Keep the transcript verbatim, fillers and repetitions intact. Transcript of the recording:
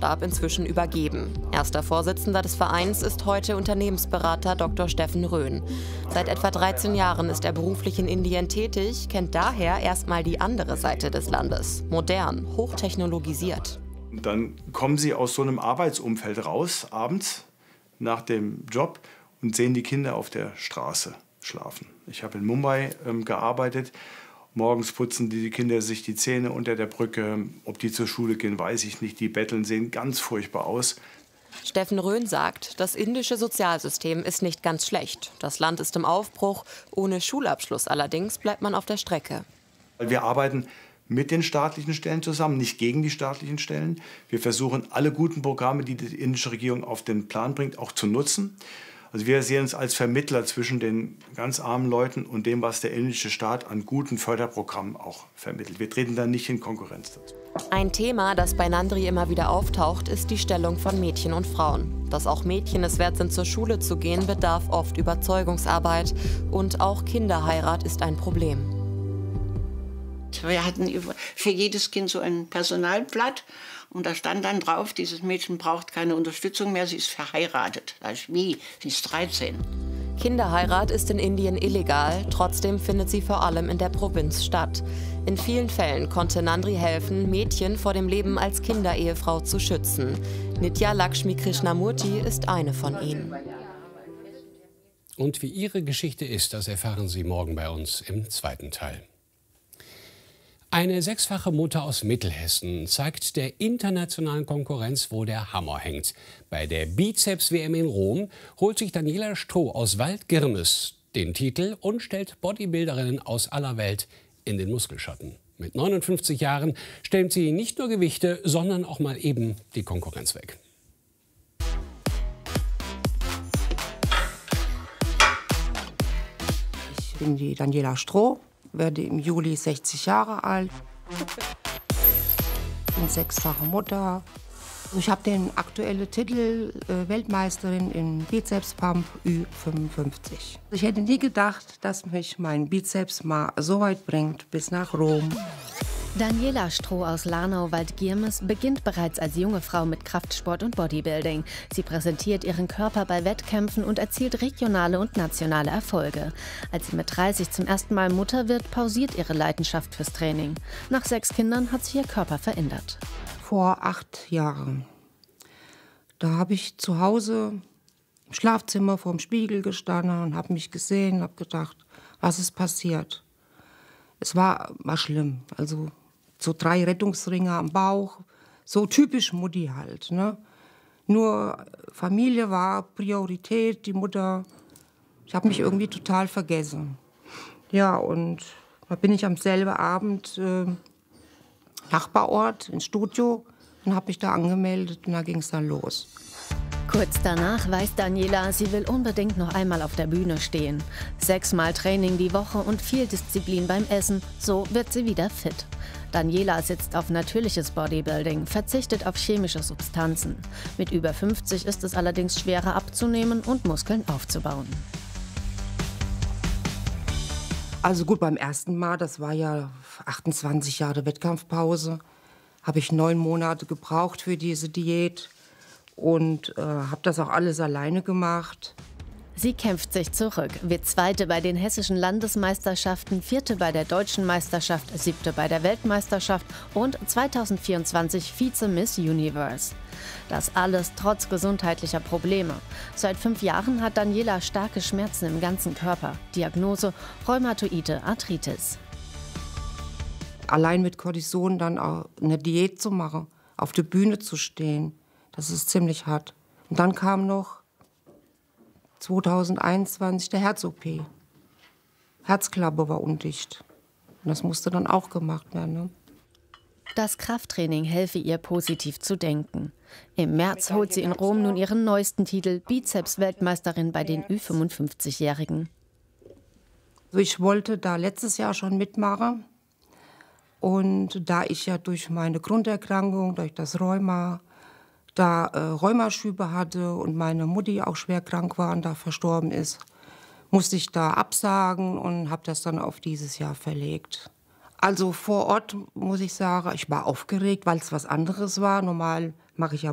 Staffelstab inzwischen übergeben. Erster Vorsitzender des Vereins ist heute Unternehmensberater Doktor Steffen Röhn. Seit etwa dreizehn Jahren ist er beruflich in Indien tätig, kennt daher erstmal die andere Seite des Landes. Modern, hochtechnologisiert. Dann kommen Sie aus so einem Arbeitsumfeld raus, abends nach dem Job, und sehen die Kinder auf der Straße schlafen. Ich habe in Mumbai ähm, gearbeitet. Morgens putzen die Kinder sich die Zähne unter der Brücke. Ob die zur Schule gehen, weiß ich nicht. Die betteln, sehen ganz furchtbar aus. Steffen Röhn sagt, das indische Sozialsystem ist nicht ganz schlecht. Das Land ist im Aufbruch. Ohne Schulabschluss allerdings bleibt man auf der Strecke. Wir arbeiten mit den staatlichen Stellen zusammen, nicht gegen die staatlichen Stellen. Wir versuchen, alle guten Programme, die die indische Regierung auf den Plan bringt, auch zu nutzen. Also wir sehen uns als Vermittler zwischen den ganz armen Leuten und dem, was der indische Staat an guten Förderprogrammen auch vermittelt. Wir treten da nicht in Konkurrenz dazu. Ein Thema, das bei Nandri immer wieder auftaucht, ist die Stellung von Mädchen und Frauen. Dass auch Mädchen es wert sind, zur Schule zu gehen, bedarf oft Überzeugungsarbeit. Und auch Kinderheirat ist ein Problem. Wir hatten für jedes Kind so ein Personalblatt. Und da stand dann drauf, dieses Mädchen braucht keine Unterstützung mehr, sie ist verheiratet. Da ist wie, sie ist dreizehn. Kinderheirat ist in Indien illegal, trotzdem findet sie vor allem in der Provinz statt. In vielen Fällen konnte Nandri helfen, Mädchen vor dem Leben als Kinderehefrau zu schützen. Nitya Lakshmi Krishnamurti ist eine von ihnen. Und wie ihre Geschichte ist, das erfahren Sie morgen bei uns im zweiten Teil. Eine sechsfache Mutter aus Mittelhessen zeigt der internationalen Konkurrenz, wo der Hammer hängt. Bei der Bizeps-W M in Rom holt sich Daniela Stroh aus Waldgirmes den Titel und stellt Bodybuilderinnen aus aller Welt in den Muskelschatten. Mit neunundfünfzig Jahren stellt sie nicht nur Gewichte, sondern auch mal eben die Konkurrenz weg. Ich bin die Daniela Stroh, werde im Juli sechzig Jahre alt, bin sechsfache Mutter. Ich habe den aktuellen Titel äh, Weltmeisterin in Bizeps Pump Ü fünfundfünfzig. Ich hätte nie gedacht, dass mich mein Bizeps mal so weit bringt bis nach Rom. Daniela Stroh aus Larnau-Waldgirmes beginnt bereits als junge Frau mit Kraftsport und Bodybuilding. Sie präsentiert ihren Körper bei Wettkämpfen und erzielt regionale und nationale Erfolge. Als sie mit dreißig zum ersten Mal Mutter wird, pausiert ihre Leidenschaft fürs Training. Nach sechs Kindern hat sich ihr Körper verändert. Vor acht Jahren, da habe ich zu Hause im Schlafzimmer vor dem Spiegel gestanden und habe mich gesehen und habe gedacht, was ist passiert? Es war, war schlimm, also so drei Rettungsringe am Bauch, so typisch Mutti halt. Ne? Nur Familie war Priorität, die Mutter, ich habe mich irgendwie total vergessen. Ja, und da bin ich am selben Abend äh, Nachbarort ins Studio und habe mich da angemeldet und da ging es dann los. Kurz danach weiß Daniela, sie will unbedingt noch einmal auf der Bühne stehen. Sechsmal Training die Woche und viel Disziplin beim Essen, so wird sie wieder fit. Daniela setzt auf natürliches Bodybuilding, verzichtet auf chemische Substanzen. Mit über fünfzig ist es allerdings schwerer abzunehmen und Muskeln aufzubauen. Also gut, beim ersten Mal, das war ja achtundzwanzig Jahre Wettkampfpause, habe ich neun Monate gebraucht für diese Diät. Und äh, habe das auch alles alleine gemacht. Sie kämpft sich zurück, wird Zweite bei den hessischen Landesmeisterschaften, Vierte bei der Deutschen Meisterschaft, Siebte bei der Weltmeisterschaft und zweitausendvierundzwanzig Vize-Miss Universe. Das alles trotz gesundheitlicher Probleme. Seit fünf Jahren hat Daniela starke Schmerzen im ganzen Körper. Diagnose Rheumatoide Arthritis. Allein mit Cortison dann auch eine Diät zu machen, auf der Bühne zu stehen. Das ist ziemlich hart. Und dann kam noch zweitausendeinundzwanzig der Herz-O P. Herzklappe war undicht. Und das musste dann auch gemacht werden. Ne? Das Krafttraining helfe ihr, positiv zu denken. Im März holt sie in Rom nun ihren neuesten Titel, Bizeps-Weltmeisterin bei den Ü fünfundfünfzig-Jährigen. Ich wollte da letztes Jahr schon mitmachen. Und da ich ja durch meine Grunderkrankung, durch das Rheuma, da äh, Rheumaschübe hatte und meine Mutti auch schwer krank war und da verstorben ist, musste ich da absagen und habe das dann auf dieses Jahr verlegt. Also vor Ort muss ich sagen, ich war aufgeregt, weil es was anderes war. Normal mache ich ja